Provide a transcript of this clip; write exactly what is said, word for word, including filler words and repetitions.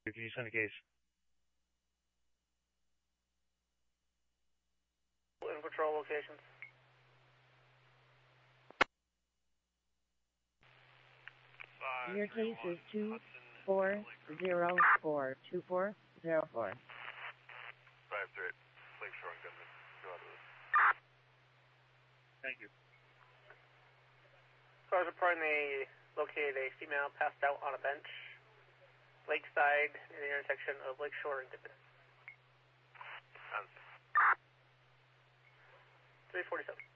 Can you send a case? In patrol locations. Your case is two four zero four two four zero four. Five three, Lakeshore and Goodman. Go out of this. Thank you. Cars reporting they located a female passed out on a bench, lakeside, in the intersection of Lakeshore and Goodman. three forty-seven.